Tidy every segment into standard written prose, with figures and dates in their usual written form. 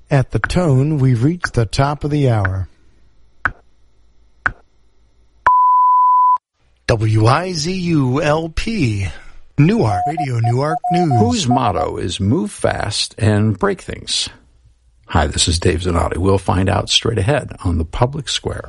At the tone, we've reached the top of the hour. WIZU-LP, Newark, Radio Newark News. Whose motto is move fast and break things? Hi, this is Dave Zanotti. We'll find out straight ahead on the Public Square.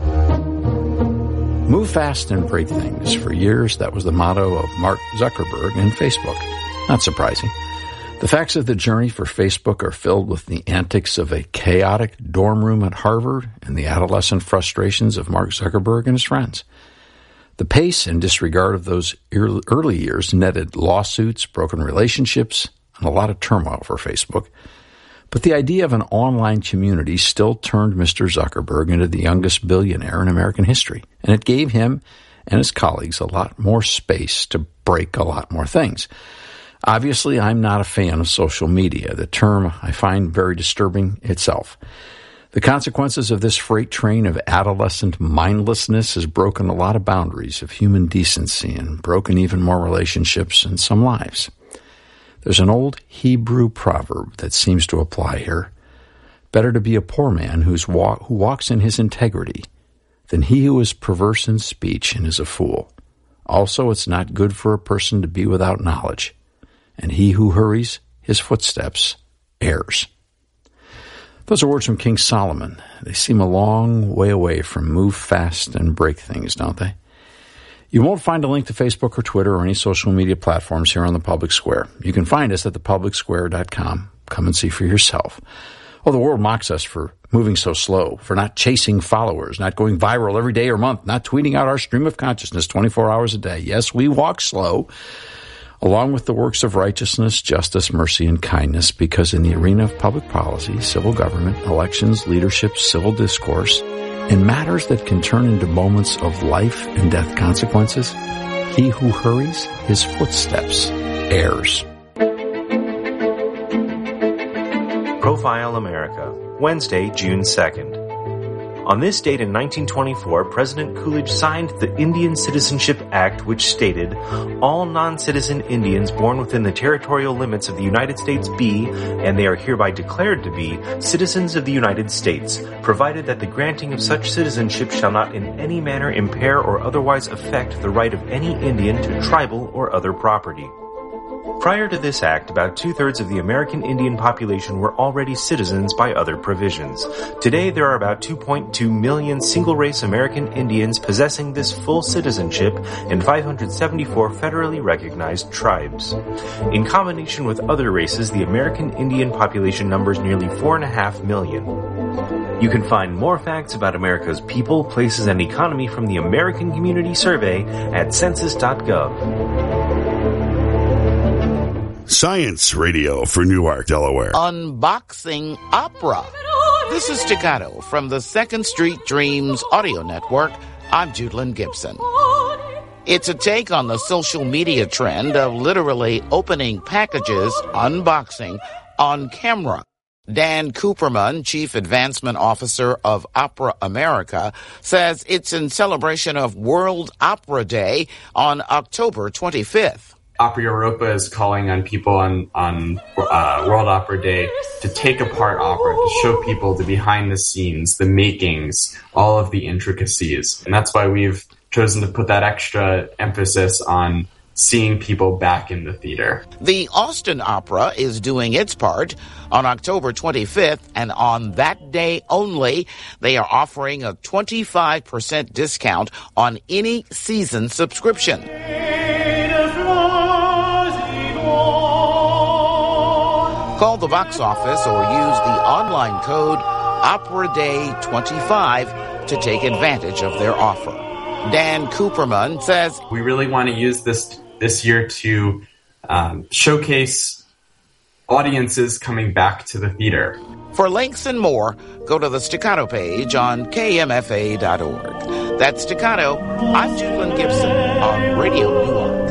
Move fast and break things. For years, that was the motto of Mark Zuckerberg and Facebook. Not surprising. The facts of the journey for Facebook are filled with the antics of a chaotic dorm room at Harvard and the adolescent frustrations of Mark Zuckerberg and his friends. The pace and disregard of those early years netted lawsuits, broken relationships, and a lot of turmoil for Facebook. But the idea of an online community still turned Mr. Zuckerberg into the youngest billionaire in American history, and it gave him and his colleagues a lot more space to break a lot more things. Obviously, I'm not a fan of social media, the term I find very disturbing itself. The consequences of this freight train of adolescent mindlessness has broken a lot of boundaries of human decency and broken even more relationships and some lives. There's an old Hebrew proverb that seems to apply here. Better to be a poor man who walks in his integrity than he who is perverse in speech and is a fool. Also, it's not good for a person to be without knowledge, and he who hurries his footsteps errs. Those are words from King Solomon. They seem a long way away from move fast and break things, don't they? You won't find a link to Facebook or Twitter or any social media platforms here on the Public Square. You can find us at thepublicsquare.com. Come and see for yourself. Oh, the world mocks us for moving so slow, for not chasing followers, not going viral every day or month, not tweeting out our stream of consciousness 24 hours a day. Yes, we walk slow, along with the works of righteousness, justice, mercy, and kindness, because in the arena of public policy, civil government, elections, leadership, civil discourse, and matters that can turn into moments of life and death consequences, he who hurries his footsteps errs. Profile America, Wednesday, June 2nd. On this date in 1924, President Coolidge signed the Indian Citizenship Act, which stated, all non-citizen Indians born within the territorial limits of the United States be, and they are hereby declared to be, citizens of the United States, provided that the granting of such citizenship shall not in any manner impair or otherwise affect the right of any Indian to tribal or other property. Prior to this act, about two-thirds of the American Indian population were already citizens by other provisions. Today, there are about 2.2 million single-race American Indians possessing this full citizenship and 574 federally recognized tribes. In combination with other races, the American Indian population numbers nearly 4.5 million. You can find more facts about America's people, places, and economy from the American Community Survey at census.gov. Science Radio for Newark, Delaware. Unboxing Opera. This is Staccato from the 2nd Street Dreams Audio Network. I'm Judelyn Gibson. It's a take on the social media trend of literally opening packages, unboxing, on camera. Dan Cooperman, Chief Advancement Officer of Opera America, says it's in celebration of World Opera Day on October 25th. Opera Europa is calling on people on World Opera Day to take apart opera, to show people the behind the scenes, the makings, all of the intricacies. And that's why we've chosen to put that extra emphasis on seeing people back in the theater. The Austin Opera is doing its part on October 25th, and on that day only, they are offering a 25% discount on any season subscription. Call the box office or use the online code OperaDay25 to take advantage of their offer. Dan Cooperman says, we really want to use this year to showcase audiences coming back to the theater. For links and more, go to the Staccato page on KMFA.org. That's Staccato. I'm Judelyn Gibson on Radio Newark.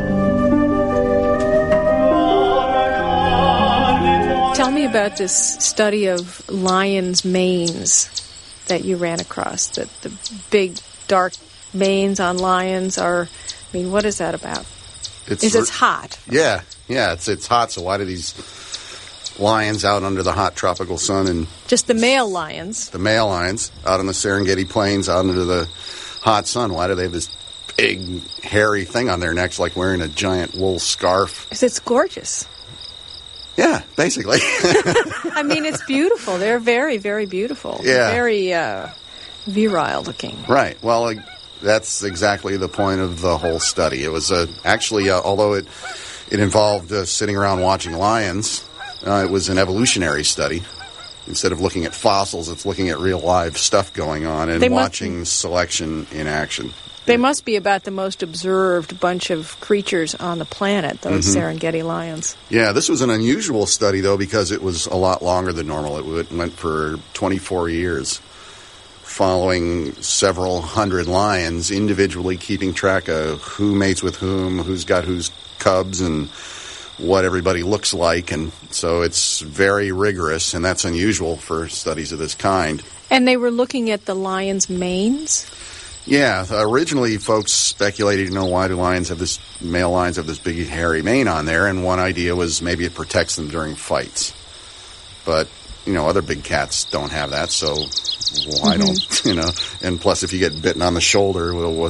Tell me about this study of lions' manes that you ran across. The big, dark manes on lions are, what is that about? It's hot. Yeah, it's hot, so why do these lions out under the hot tropical sun, and just the male lions. The male lions out on the Serengeti Plains out under the hot sun. Why do they have this big, hairy thing on their necks like wearing a giant wool scarf? It's gorgeous. Yeah, basically. I mean, it's beautiful. They're very, very beautiful. Yeah. Very virile looking. Right. Well, that's exactly the point of the whole study. It was actually, although it involved sitting around watching lions, it was an evolutionary study. Instead of looking at fossils, it's looking at real live stuff going on and watching selection in action. They must be about the most observed bunch of creatures on the planet, those Serengeti lions. Yeah, this was an unusual study, though, because it was a lot longer than normal. It went for 24 years, following several hundred lions, individually keeping track of who mates with whom, who's got whose cubs, and what everybody looks like. And so it's very rigorous, and that's unusual for studies of this kind. And they were looking at the lions' manes? Yeah, originally folks speculated, why do male lions have this big hairy mane on there? And one idea was maybe it protects them during fights. But, other big cats don't have that, so why don't, and plus if you get bitten on the shoulder,